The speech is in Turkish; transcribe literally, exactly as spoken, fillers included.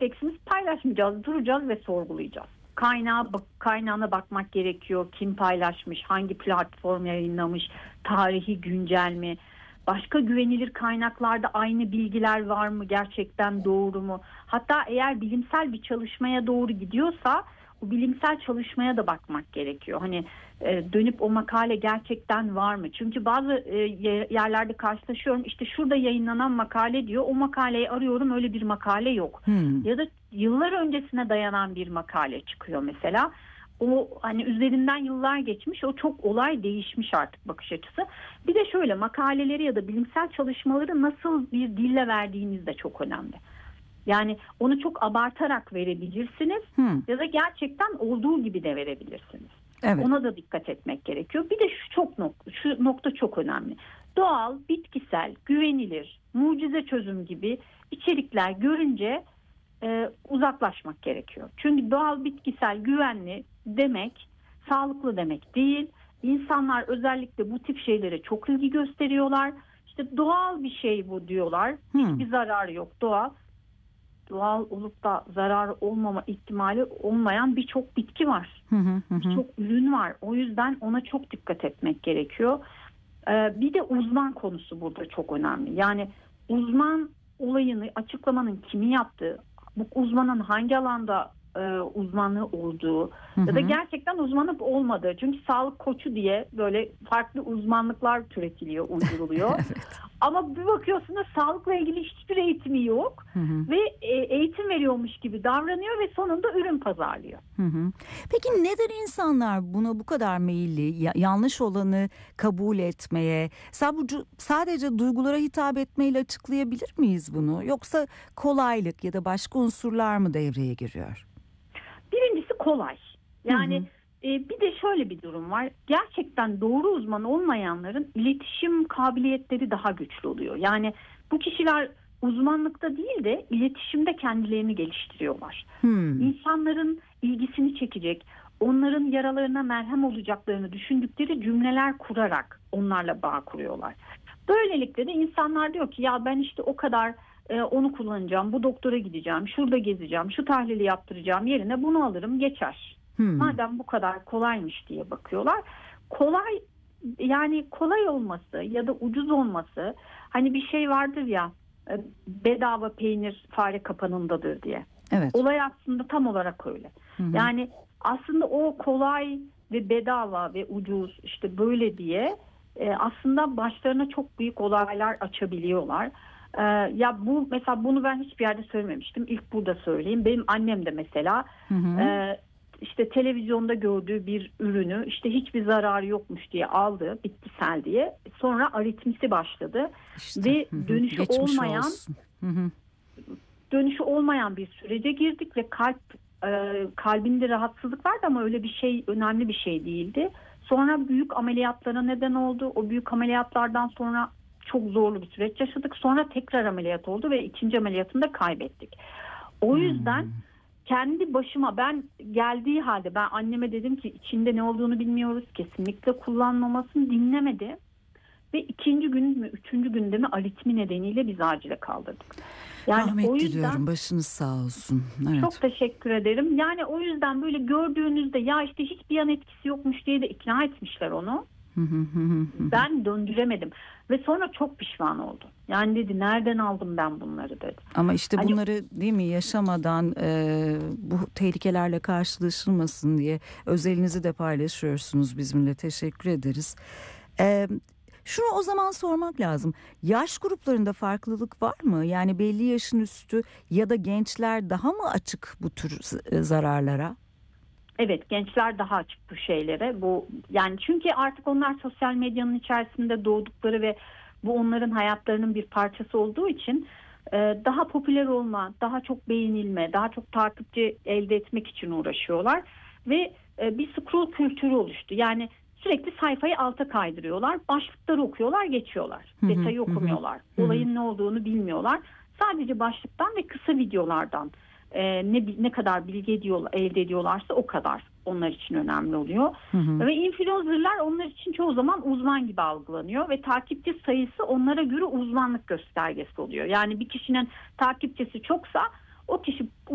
refleksimiz paylaşmayacağız, duracağız ve sorgulayacağız. Kaynağı, kaynağına bakmak gerekiyor. Kim paylaşmış, hangi platform yayınlamış, tarihi güncel mi? Başka güvenilir kaynaklarda aynı bilgiler var mı? Gerçekten doğru mu? Hatta eğer bilimsel bir çalışmaya doğru gidiyorsa o bilimsel çalışmaya da bakmak gerekiyor. Hani e, dönüp o makale gerçekten var mı? Çünkü bazı e, yerlerde karşılaşıyorum. İşte şurada yayınlanan makale diyor. O makaleyi arıyorum, öyle bir makale yok. Hmm. Ya da yıllar öncesine dayanan bir makale çıkıyor mesela. O hani üzerinden yıllar geçmiş, o çok olay değişmiş artık bakış açısı. Bir de şöyle, makaleleri ya da bilimsel çalışmaları nasıl bir dille verdiğiniz de çok önemli. Yani onu çok abartarak verebilirsiniz Hmm. ya da gerçekten olduğu gibi de verebilirsiniz. Evet. Ona da dikkat etmek gerekiyor. Bir de şu çok nokta, şu nokta çok önemli. Doğal, bitkisel, güvenilir, mucize çözüm gibi içerikler görünce e, uzaklaşmak gerekiyor. Çünkü doğal, bitkisel, güvenli demek sağlıklı demek değil. İnsanlar özellikle bu tip şeylere çok ilgi gösteriyorlar. İşte doğal bir şey bu diyorlar. Hmm. Hiçbir zararı yok, doğal. Doğal olup da zarar olmama ihtimali olmayan birçok bitki var. Hı hı hı. Birçok ürün var. O yüzden ona çok dikkat etmek gerekiyor. Ee, bir de uzman konusu burada çok önemli. Yani uzman olayını, açıklamanın kimi yaptığı, bu uzmanın hangi alanda e, uzmanlığı olduğu Hı hı. ya da gerçekten uzmanlık olmadığı. Çünkü sağlık koçu diye böyle farklı uzmanlıklar türetiliyor, uyduruluyor. Evet. Ama bir bakıyorsunuz sağlıkla ilgili hiçbir eğitimi yok. Hı hı. Ve eğitim veriyormuş gibi davranıyor ve sonunda ürün pazarlıyor. Hı hı. Peki neden insanlar buna bu kadar meyilli, ya- yanlış olanı kabul etmeye, sadece, sadece duygulara hitap etmeyle açıklayabilir miyiz bunu? Yoksa kolaylık ya da başka unsurlar mı devreye giriyor? Birincisi kolay. Yani Hı hı. E, bir de şöyle bir durum var. Gerçekten doğru uzman olmayanların iletişim kabiliyetleri daha güçlü oluyor. Yani bu kişiler uzmanlıkta değil de iletişimde kendilerini geliştiriyorlar. Hmm. İnsanların ilgisini çekecek, onların yaralarına merhem olacaklarını düşündükleri cümleler kurarak onlarla bağ kuruyorlar. Böylelikle de insanlar diyor ki ya ben işte o kadar e, onu kullanacağım, bu doktora gideceğim, şurada gezeceğim, şu tahlili yaptıracağım yerine bunu alırım geçer. Hmm. Madem bu kadar kolaymış diye bakıyorlar. Kolay, yani kolay olması ya da ucuz olması, hani bir şey vardır ya, bedava peynir fare kapanındadır diye. Evet. Olay aslında tam olarak öyle. Hı hı. Yani aslında o kolay ve bedava ve ucuz işte böyle diye e, aslında başlarına çok büyük olaylar açabiliyorlar. E, ya bu mesela bunu ben hiçbir yerde söylememiştim. İlk burada söyleyeyim. Benim annem de mesela Hı hı. e, işte televizyonda gördüğü bir ürünü işte hiçbir zararı yokmuş diye aldı, bitkisel diye. Sonra aritmisi başladı İşte. ve Hı hı. dönüşü Geçmiş olmayan olsun. Hı hı. dönüşü olmayan bir sürece girdik ve kalp e, kalbinde rahatsızlık vardı ama öyle bir şey, önemli bir şey değildi. Sonra büyük ameliyatlara neden oldu. O büyük ameliyatlardan sonra çok zorlu bir süreç yaşadık. Sonra tekrar ameliyat oldu ve ikinci ameliyatını da kaybettik. O yüzden Hmm. kendi başıma ben geldiği halde ben anneme dedim ki içinde ne olduğunu bilmiyoruz. Kesinlikle kullanmamasını dinlemedi. Ve ikinci gün mü, üçüncü günde mi aritmi nedeniyle biz acile kaldırdık. Yani Rahmet o yüzden diliyorum, başınız sağ olsun. Evet. çok teşekkür ederim. Yani o yüzden böyle gördüğünüzde ya işte hiçbir yan etkisi yokmuş diye de ikna etmişler onu. Hı hı hı hı. Ben döndüremedim ve sonra çok pişman oldu. Yani dedi nereden aldım ben bunları dedi. Ama işte Hani bunları değil mi yaşamadan e, bu tehlikelerle karşılaşılmasın diye özelinizi de paylaşıyorsunuz bizimle, teşekkür ederiz. E, şunu o zaman sormak lazım. Yaş gruplarında farklılık var mı? Yani belli yaşın üstü ya da gençler daha mı açık bu tür z- zararlara? evet, gençler daha açık bu şeylere. Bu yani çünkü artık onlar sosyal medyanın içerisinde doğdukları ve bu onların hayatlarının bir parçası olduğu için e, daha popüler olma, daha çok beğenilme, daha çok takipçi elde etmek için uğraşıyorlar ve e, bir scroll kültürü oluştu. Yani sürekli sayfayı alta kaydırıyorlar, başlıkları okuyorlar, geçiyorlar. Hı hı, Detayı hı hı, okumuyorlar. hı hı. Olayın ne olduğunu bilmiyorlar. Sadece başlıktan ve kısa videolardan e, ne ne kadar bilgi ediyor, elde ediyorlarsa o kadar onlar için önemli oluyor. Hı hı. Ve influencerlar onlar için çoğu zaman uzman gibi algılanıyor ve takipçi sayısı onlara göre uzmanlık göstergesi oluyor. Yani bir kişinin takipçisi çoksa o kişi